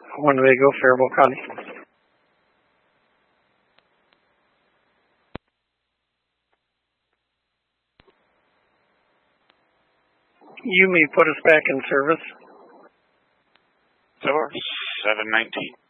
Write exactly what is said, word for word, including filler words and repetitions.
One way go, Faribault County. You may put us back in service. Source seven nineteen.